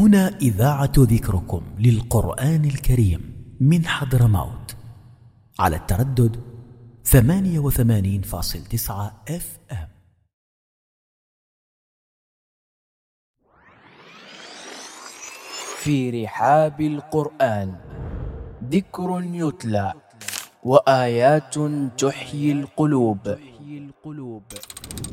هنا إذاعة ذكركم للقرآن الكريم من حضرموت على التردد 88.9 FM. في رحاب القرآن ذكر يتلى وآيات تحيي القلوب.